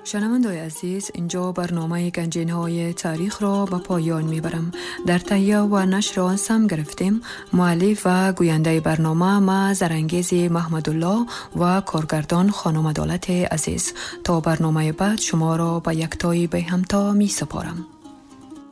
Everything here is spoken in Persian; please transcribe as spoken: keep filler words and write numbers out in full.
شنونده‌های عزیز، اینجا برنامه گنجینه‌های تاریخ را به پایان میبرم. در تهیه و نشر آن سهم گرفتیم مؤلف و گوینده برنامه ما زرنگیز محمدالله و کارگردان خانم دولت عزیز. تا برنامه بعد شما را به یکتایی به همتا می سپارم.